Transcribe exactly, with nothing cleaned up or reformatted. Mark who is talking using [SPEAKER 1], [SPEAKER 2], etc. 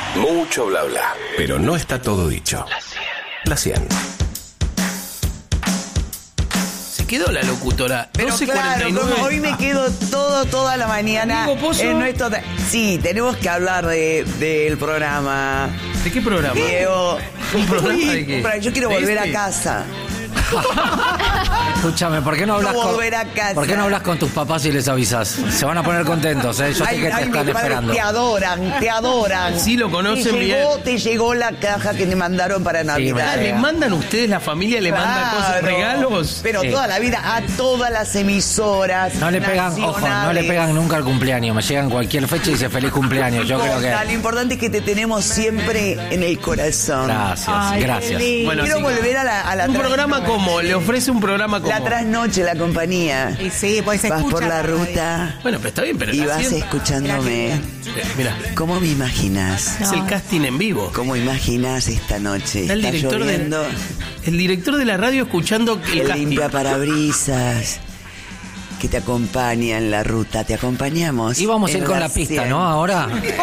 [SPEAKER 1] Mucho bla bla, pero no está todo dicho. La cien.
[SPEAKER 2] Se quedó la locutora.
[SPEAKER 3] Pero claro, como hoy me quedo todo, toda la mañana en nuestro... Sí, tenemos que hablar de, del programa.
[SPEAKER 2] ¿De qué programa?
[SPEAKER 3] Diego.
[SPEAKER 2] ¿Un programa de qué?
[SPEAKER 3] Yo quiero
[SPEAKER 2] ¿De
[SPEAKER 3] volver
[SPEAKER 2] este?
[SPEAKER 3] a casa.
[SPEAKER 4] Escúchame, ¿por qué no hablas
[SPEAKER 3] No
[SPEAKER 4] con,
[SPEAKER 3] volver a casa.
[SPEAKER 4] ¿por qué no hablas con tus papás y les avisas? Se van a poner contentos, ¿eh? Yo sé
[SPEAKER 3] Ay,
[SPEAKER 4] que te
[SPEAKER 3] ay,
[SPEAKER 4] están
[SPEAKER 3] mis padres
[SPEAKER 4] esperando.
[SPEAKER 3] te adoran, te adoran.
[SPEAKER 2] Sí, lo conocen
[SPEAKER 3] te llegó,
[SPEAKER 2] bien.
[SPEAKER 3] Te llegó la caja que te mandaron para Navidad.
[SPEAKER 2] Ah, ¿le mandan ustedes, la familia, le manda cosas,
[SPEAKER 3] Claro.
[SPEAKER 2] regalos?
[SPEAKER 3] Pero
[SPEAKER 4] Sí.
[SPEAKER 3] toda la vida a todas las emisoras.
[SPEAKER 4] No le pegan, ojo, no le
[SPEAKER 3] nacionales.
[SPEAKER 4] pegan nunca al cumpleaños. Me llegan cualquier fecha y dice feliz cumpleaños. Yo creo
[SPEAKER 3] Importa,
[SPEAKER 4] que...
[SPEAKER 3] Lo importante es que te tenemos siempre en el corazón.
[SPEAKER 4] Gracias,
[SPEAKER 5] Ay, qué
[SPEAKER 4] gracias.
[SPEAKER 5] lindo.
[SPEAKER 2] Bueno,
[SPEAKER 3] Quiero
[SPEAKER 2] sí.
[SPEAKER 3] volver a la, a la
[SPEAKER 2] Un programa
[SPEAKER 3] trasnoche.
[SPEAKER 2] como, le ofrece un programa como.
[SPEAKER 3] La trasnoche, la compañía.
[SPEAKER 5] Y sí, pues se
[SPEAKER 3] Vas
[SPEAKER 5] escucha
[SPEAKER 3] por la
[SPEAKER 5] radio.
[SPEAKER 3] ruta
[SPEAKER 2] Bueno, pero está bien, pero
[SPEAKER 3] y
[SPEAKER 2] la
[SPEAKER 3] vas
[SPEAKER 2] cien-
[SPEAKER 3] escuchándome.
[SPEAKER 2] Mira,
[SPEAKER 3] ¿Cómo me imaginas?
[SPEAKER 2] es el casting en vivo.
[SPEAKER 3] ¿Cómo imaginas esta noche?
[SPEAKER 2] Está el
[SPEAKER 3] ¿Está
[SPEAKER 2] director de,
[SPEAKER 3] lloviendo?
[SPEAKER 2] el director de la radio escuchando el
[SPEAKER 3] El
[SPEAKER 2] casting.
[SPEAKER 3] limpia parabrisas que te acompaña en la ruta. ¿Te acompañamos?
[SPEAKER 4] Y vamos a ir
[SPEAKER 3] en
[SPEAKER 4] con la pista,
[SPEAKER 3] cien.
[SPEAKER 4] ¿no? Ahora.